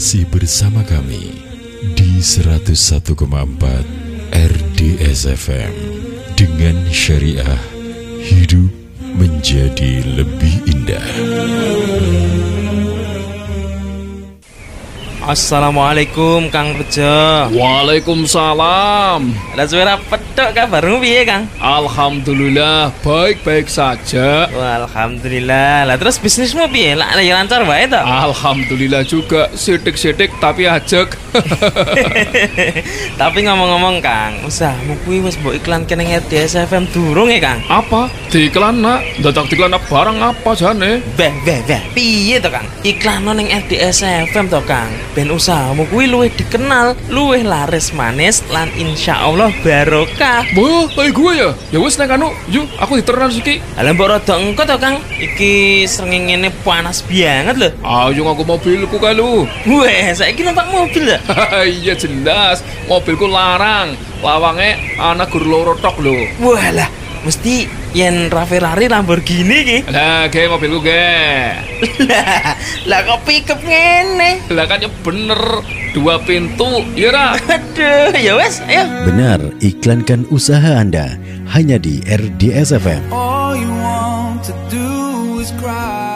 Masih bersama kami di 101,4 RDS FM. Dengan syariah, hidup menjadi lebih indah. Assalamualaikum Kang Rejo. Waalaikumsalam. Lah suara pedok kabarmu piye Kang? Alhamdulillah baik-baik saja. Wah, alhamdulillah. Lah terus bisnismu piye? Lah ya lancar wae to? Alhamdulillah juga, sidik-sidik tapi ajek. Tapi ngomong-ngomong Kang, usahamu kuwi wis mbok iklanke ning RDS FM durung ya Kang? Apa? Diiklan nak? Dadak diiklan barang apa jane? Beh, piye to Kang? Iklan ning RDS FM to Kang. Ben usahamu kuwi luwih dikenal, luwih laris manis lan insyaallah barokah. Boh, kayak gue ya? Ya wis nek anu, yuk aku diternan siki. Lah mbok rada engko to Kang. Iki srengenge panas banget lho. Ayo ngaku mobilku kae lu. Weh, saiki numpak mobil ya? Iya jelas, mobilku larang. Lawange ana gur loro tok lho. Walah, mesti yen Ferrari Lamborghini ki. Lah, ge mobilku ge. Lah kok pickup ngene? Lah kan ya bener, 2 pintu, ya ra? Aduh, ya wes, ayo. Benar, iklankan usaha Anda hanya di RDS FM. All you want to do is cry.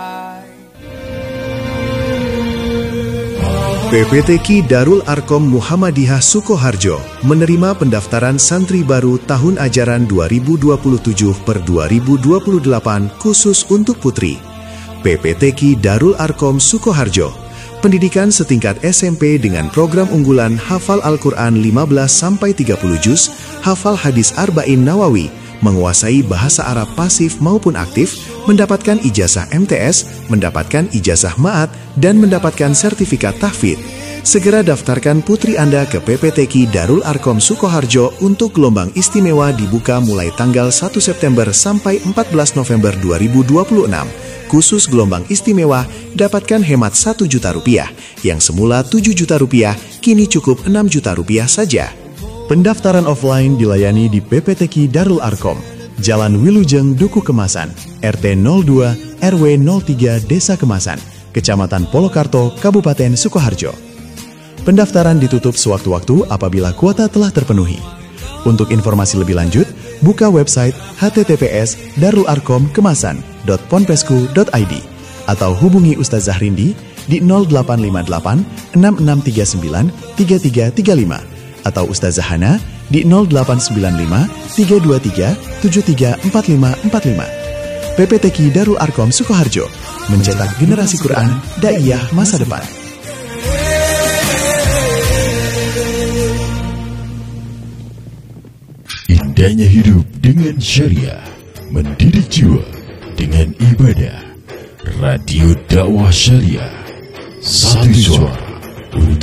PPTQ Darul Arkom Muhammadiyah Sukoharjo menerima pendaftaran santri baru tahun ajaran 2027 per 2028 khusus untuk putri. PPTQ Darul Arkom Sukoharjo, pendidikan setingkat SMP dengan program unggulan hafal Al-Quran 15-30 juz, hafal hadis Arba'in Nawawi, menguasai bahasa Arab pasif maupun aktif, mendapatkan ijazah MTS, mendapatkan ijazah Ma'at, dan mendapatkan sertifikat tahfidz. Segera daftarkan putri Anda ke PPTQ Darul Arkom Sukoharjo untuk gelombang istimewa dibuka mulai tanggal 1 September sampai 14 November 2026. Khusus gelombang istimewa, dapatkan hemat Rp1 juta, yang semula Rp7 juta, kini cukup Rp6 juta saja. Pendaftaran offline dilayani di PPTQ Darul Arkom, Jalan Wilujeng, Duku Kemasan, RT 02, RW 03, Desa Kemasan, Kecamatan Polokarto, Kabupaten Sukoharjo. Pendaftaran ditutup sewaktu-waktu apabila kuota telah terpenuhi. Untuk informasi lebih lanjut, buka website https://darularkomkemasan.ponpesku.id atau hubungi Ustaz Zahrindi di 0858 6639 3335 atau Ustaz Zahana di 0895 323 734545. PPTQ Darul Arkom Sukoharjo mencetak generasi Quran Daiyah masa depan. Indahnya hidup dengan syariah, mendidik jiwa dengan ibadah. Radio Dakwah Syariah, satu suara.